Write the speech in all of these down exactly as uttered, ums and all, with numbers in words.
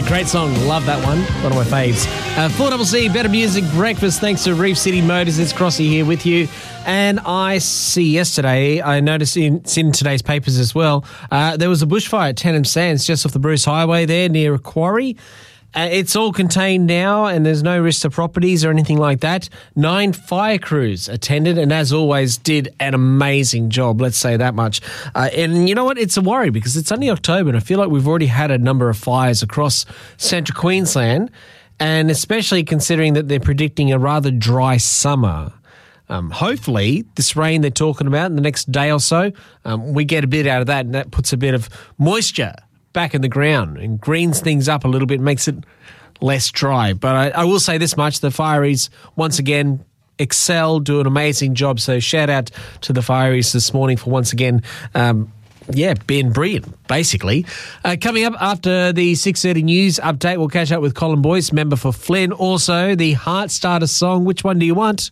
Great song. Love that one. One of my faves. Uh, four C C, Better Music Breakfast. Thanks to Reef City Motors. It's Crossy here with you. And I see yesterday, I noticed in, it's in today's papers as well, uh, there was a bushfire at Tennant Sands just off the Bruce Highway there near a quarry. Uh, it's all contained now and there's no risk to properties or anything like that. Nine fire crews attended and, as always, did an amazing job, let's say that much. Uh, and you know what? It's a worry because it's only October and I feel like we've already had a number of fires across central Queensland, and especially considering that they're predicting a rather dry summer. Um, hopefully, this rain they're talking about in the next day or so, um, we get a bit out of that and that puts a bit of moisture back in the ground and greens things up a little bit, makes it less dry. But I, I will say this much, the Fireys once again excel, do an amazing job. So shout out to the Fireys this morning for once again, um, yeah, being brilliant, basically. Uh, coming up after the six thirty news update, we'll catch up with Colin Boyce, member for Flynn. Also, the Heart Starter song, Which One Do You Want?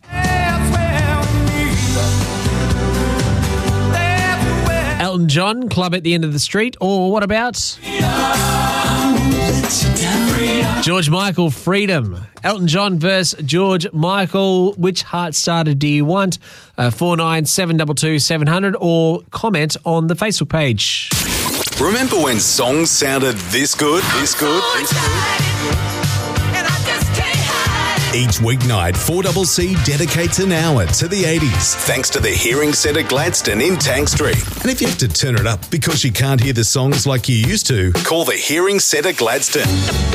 Elton John, Club at the End of the Street. Or what about George Michael, Freedom? Elton John versus George Michael. Which heart starter do you want? Uh, four nine seven two two seven hundred or comment on the Facebook page. Remember when songs sounded this good, this good, this good? Each weeknight, four C C dedicates an hour to the eighties, thanks to the Hearing Centre Gladstone in Tank Street. And if you have to turn it up because you can't hear the songs like you used to, call the Hearing Centre Gladstone.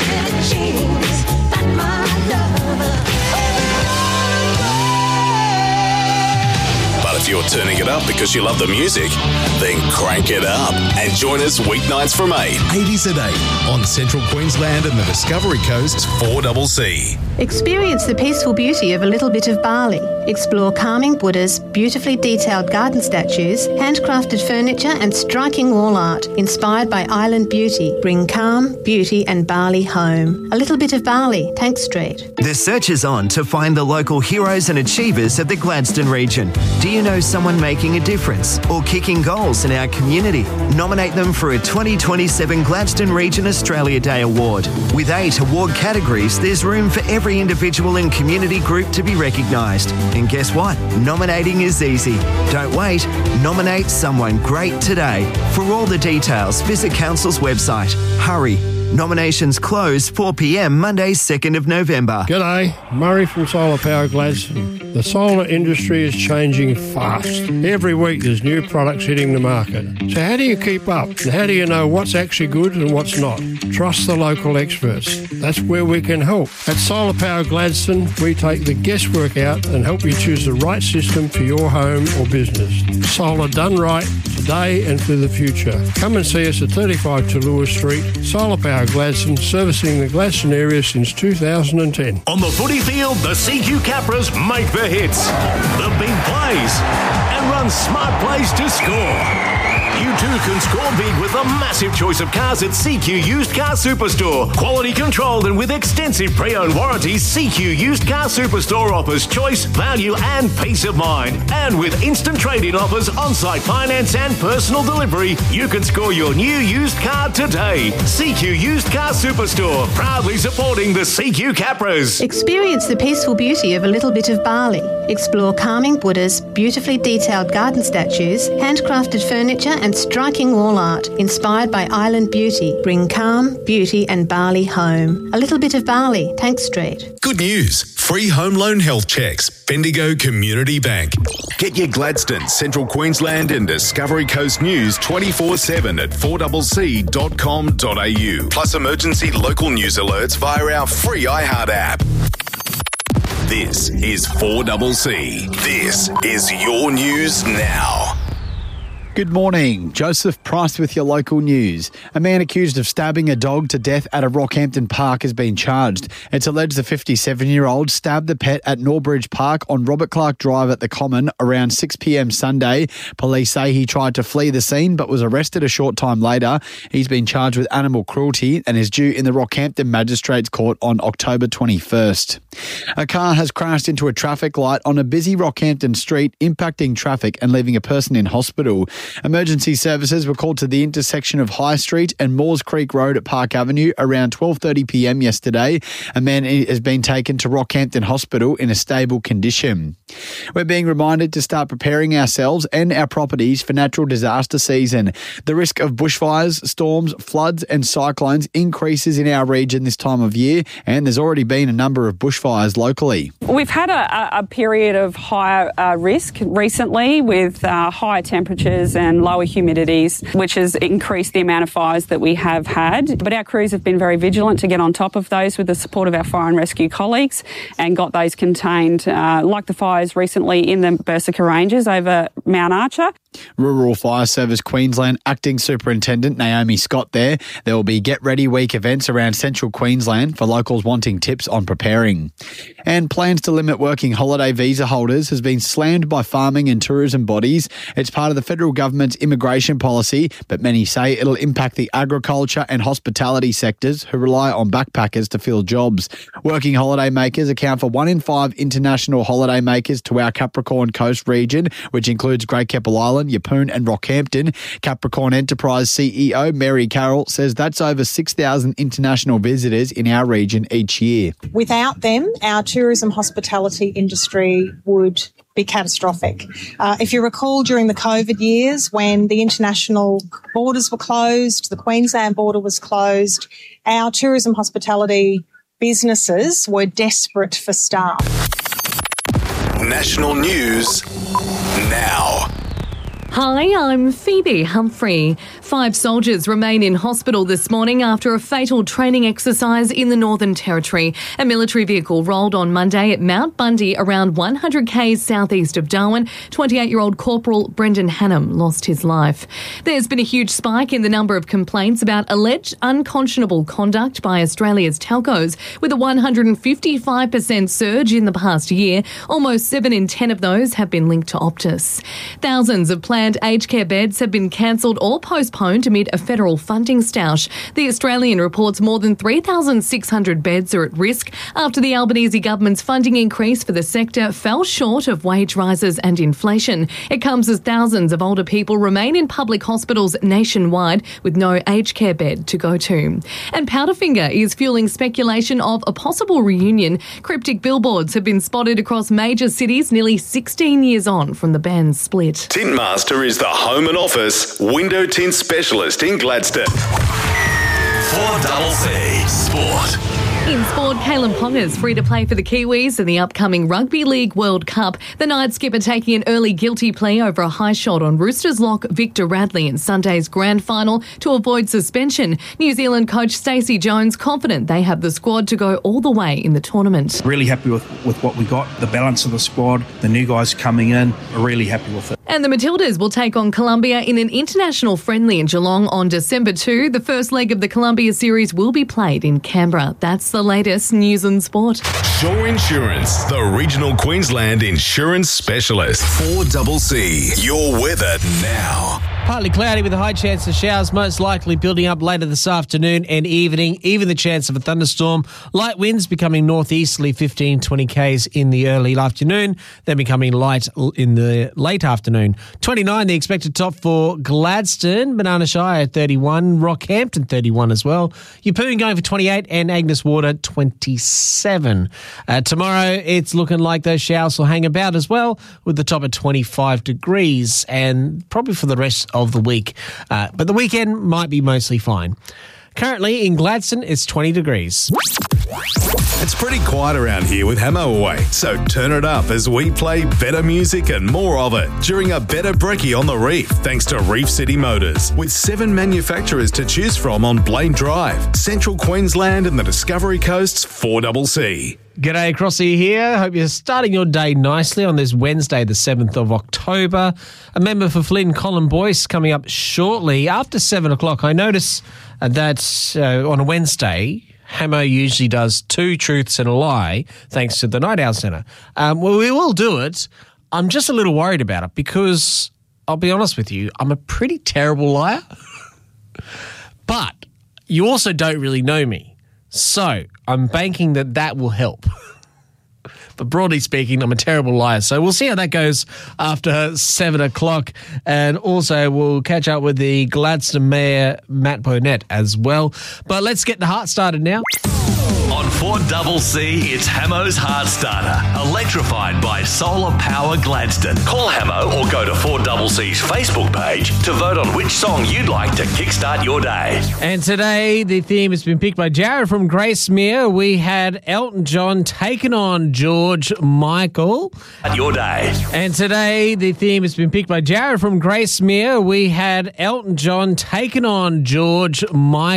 But if you're turning it up because you love the music, then crank it up and join us weeknights from eight, eighties at eight on Central Queensland and the Discovery Coast's four C C. Experience the peaceful beauty of a little bit of Bali. Explore calming Buddhas, beautifully detailed garden statues, handcrafted furniture and striking wall art inspired by island beauty. Bring calm, beauty and Bali home. A little bit of Bali, Tank Street. The search is on to find the local heroes and achievers of the Gladstone region. Do you know someone making a difference or kicking goals in our community? Nominate them for a twenty twenty-seven Gladstone Region Australia Day Award. With eight award categories, there's room for every individual and community group to be recognised. And guess what? Nominating is easy. Don't wait. Nominate someone great today. For all the details, visit Council's website. Hurry. Nominations close four p m Monday, second of November. G'day, Murray from Solar Power Gladstone. The solar industry is changing fast. Every week there's new products hitting the market. So how do you keep up? And how do you know what's actually good and what's not? Trust the local experts. That's where we can help. At Solar Power Gladstone, we take the guesswork out and help you choose the right system for your home or business. Solar done right, today and for the future. Come and see us at thirty-five Tallulah Street. Solar Power Gladstone, servicing the Gladstone area since two thousand ten. On the footy field, the C Q Capras make the hits, the big plays, and run smart plays to score. You too can score big with a massive choice of cars at C Q Used Car Superstore. Quality controlled and with extensive pre-owned warranties, C Q Used Car Superstore offers choice, value and peace of mind. And with instant trade-in offers, on-site finance and personal delivery, you can score your new used car today. C Q Used Car Superstore, proudly supporting the C Q Capras. Experience the peaceful beauty of a little bit of Bali. Explore calming Buddhas, beautifully detailed garden statues, handcrafted furniture and striking wall art inspired by island beauty. Bring calm, beauty and Bali home. A little bit of Bali, Tank Street. Good news. Free home loan health checks. Bendigo Community Bank. Get your Gladstone, Central Queensland and Discovery Coast news twenty-four seven at four c c dot com dot a u. Plus emergency local news alerts via our free iHeart app. This is four C C. This is your news now. Good morning. Joseph Price with your local news. A man accused of stabbing a dog to death at a Rockhampton park has been charged. It's alleged the fifty-seven-year-old stabbed the pet at Norbridge Park on Robert Clark Drive at the Common around six p m Sunday. Police say he tried to flee the scene but was arrested a short time later. He's been charged with animal cruelty and is due in the Rockhampton Magistrates Court on October twenty-first. A car has crashed into a traffic light on a busy Rockhampton street, impacting traffic and leaving a person in hospital. Emergency services were called to the intersection of High Street and Moores Creek Road at Park Avenue around twelve thirty p m yesterday. A man has been taken to Rockhampton Hospital in a stable condition. We're being reminded to start preparing ourselves and our properties for natural disaster season. The risk of bushfires, storms, floods and cyclones increases in our region this time of year, and there's already been a number of bushfires locally. We've had a, a period of higher uh, risk recently with uh, higher temperatures and lower humidities, which has increased the amount of fires that we have had. But our crews have been very vigilant to get on top of those with the support of our fire and rescue colleagues and got those contained, uh, like the fires recently in the Berserker Ranges over Mount Archer. Rural Fire Service Queensland Acting Superintendent Naomi Scott there. There will be Get Ready Week events around central Queensland for locals wanting tips on preparing. And plans to limit working holiday visa holders has been slammed by farming and tourism bodies. It's part of the federal government's immigration policy, but many say it'll impact the agriculture and hospitality sectors who rely on backpackers to fill jobs. Working holiday makers account for one in five international holiday makers to our Capricorn Coast region, which includes Great Keppel Island, Yeppoon and Rockhampton. Capricorn Enterprise C E O Mary Carroll says that's over six thousand international visitors in our region each year. Without them, our tourism hospitality industry would be catastrophic. Uh, if you recall, during the COVID years when the international borders were closed, the Queensland border was closed, our tourism hospitality businesses were desperate for staff. National news now. Hi, I'm Phoebe Humphrey. Five soldiers remain in hospital this morning after a fatal training exercise in the Northern Territory. A military vehicle rolled on Monday at Mount Bundy, around one hundred k's southeast of Darwin. twenty-eight-year-old Corporal Brendan Hannam lost his life. There's been a huge spike in the number of complaints about alleged unconscionable conduct by Australia's telcos, with a one hundred fifty-five percent surge in the past year. Almost seven in ten of those have been linked to Optus. Thousands of planned aged care beds have been cancelled or postponed amid a federal funding stoush. The Australian reports more than three thousand six hundred beds are at risk after the Albanese government's funding increase for the sector fell short of wage rises and inflation. It comes as thousands of older people remain in public hospitals nationwide with no aged care bed to go to. And Powderfinger is fueling speculation of a possible reunion. Cryptic billboards have been spotted across major cities nearly sixteen years on from the band's split. Tintmaster is the home and office window tint specialist in Gladstone. four C Sport. In sport, Kalen Ponga's free to play for the Kiwis in the upcoming Rugby League World Cup. The night skipper taking an early guilty plea over a high shot on Roosters lock Victor Radley in Sunday's grand final to avoid suspension. New Zealand coach Stacey Jones confident they have the squad to go all the way in the tournament. Really happy with, with what we got, the balance of the squad, the new guys coming in, we're really happy with it. And the Matildas will take on Colombia in an international friendly in Geelong on December second. The first leg of the Colombia series will be played in Canberra. That's the latest news and sport. Shore Insurance, the regional Queensland insurance specialist. four C C. Your weather now. Partly cloudy with a high chance of showers, most likely building up later this afternoon and evening. Even the chance of a thunderstorm. Light winds becoming northeasterly fifteen to twenty k's in the early afternoon, then becoming light in the late afternoon. twenty-nine the expected top for Gladstone, Banana Shire at thirty-one, Rockhampton thirty-one as well. Yeppoon going for twenty-eight and Agnes Water twenty-seven. Uh, tomorrow it's looking like those showers will hang about as well, with the top at twenty-five degrees, and probably for the rest of the week. Uh, but the weekend might be mostly fine. Currently in Gladstone, it's twenty degrees. It's pretty quiet around here with Hamo away, so turn it up as we play better music and more of it during a better brekkie on the Reef, thanks to Reef City Motors. With seven manufacturers to choose from on Blaine Drive, Central Queensland and the Discovery Coast's four C C. G'day, Crossy here. Hope you're starting your day nicely on this Wednesday, the seventh of October. A member for Flynn, Colin Boyce, coming up shortly after seven o'clock. I notice that uh, on a Wednesday, Hamo usually does two truths and a lie, thanks to the Night Owl Centre. Um, well, we will do it. I'm just a little worried about it because, I'll be honest with you, I'm a pretty terrible liar. But you also don't really know me. So I'm banking that that will help. But broadly speaking, I'm a terrible liar. So we'll see how that goes after seven o'clock. And also we'll catch up with the Gladstone Mayor, Matt Burnett, as well. But let's get the heart started now. On four C, it's Hamo's Heart Starter, electrified by Solar Power Gladstone. Call Hamo or go to four C's Facebook page to vote on which song you'd like to kickstart your day. And today, the theme has been picked by Jared from Gracemere. We had Elton John taking on George Michael. Your day. And today, the theme has been picked by Jared from Gracemere. We had Elton John taking on George Michael.